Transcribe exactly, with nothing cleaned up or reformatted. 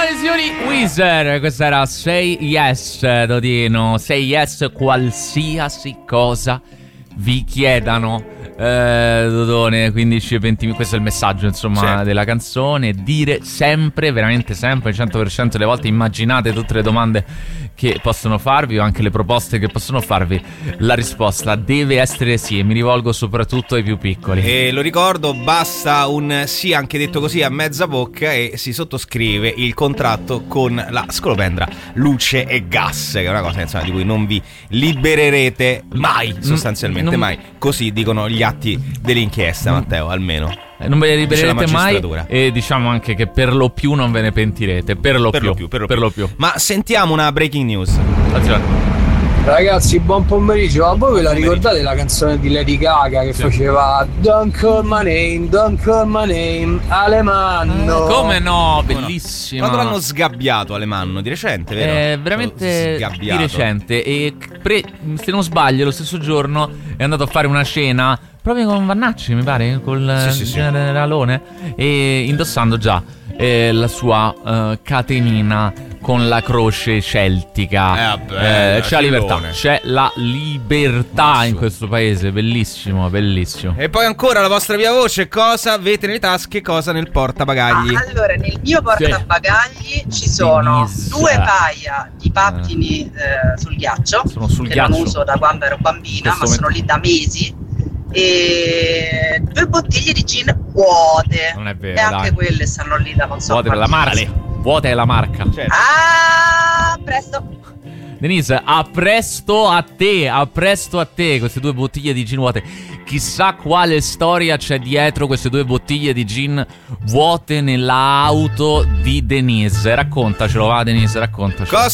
Signore e signori, Weezer, questa era Say Yes, Dodino. Say Yes qualsiasi cosa vi chiedano. Eh, Dodone, quindici e venti, questo è il messaggio, insomma, sì, della canzone. Dire sempre, veramente sempre, cento per cento delle volte. Immaginate tutte le domande che possono farvi o anche le proposte che possono farvi. La risposta deve essere sì, e mi rivolgo soprattutto ai più piccoli. E lo ricordo, basta un sì, anche detto così a mezza bocca, e si sottoscrive il contratto con la Scolopendra Luce e Gas, che è una cosa, insomma, di cui non vi libererete mai, sostanzialmente non... mai. Così dicono gli atti dell'inchiesta, Matteo, almeno. Eh, non ve ne libererete mai, e diciamo anche che per lo più non ve ne pentirete. Per lo, per più, lo più, per lo, per lo più. Ma sentiamo una breaking news. Attenzione. Ragazzi, buon pomeriggio. Ma voi ve la ricordate la canzone di Lady Gaga che sì. faceva Don't call my name, don't call my name, Alemanno? Eh, come no, bellissima. Quando l'hanno sgabbiato Alemanno? Di recente, vero? Eh, veramente di recente. E pre- se non sbaglio, lo stesso giorno è andato a fare una cena proprio con Vannacci, mi pare, col sì, sì, generalone, sì. E indossando già eh, la sua uh, catenina con la croce celtica. Eh, vabbè, eh, c'è la libertà, c'è la libertà in questo paese, bellissimo, bellissimo. E poi ancora la vostra via voce, cosa avete nelle tasche, cosa nel portabagagli? Ah, allora, nel mio portabagagli sì. ci sono Denise. due paia di pattini eh, sul ghiaccio, sono sul che ghiaccio. non uso da quando ero bambina, questo ma sono lì da mesi. E due bottiglie di gin vuote. Non è vero, e anche dai. quelle stanno lì da non so vuote per la marca. Vuota è la marca. Certo. Ah, presto. Denise, a presto a te, a presto a te, queste due bottiglie di gin vuote. Chissà quale storia c'è dietro queste due bottiglie di gin vuote nell'auto di Denise. Raccontacelo, va Denise, raccontacelo. Cosa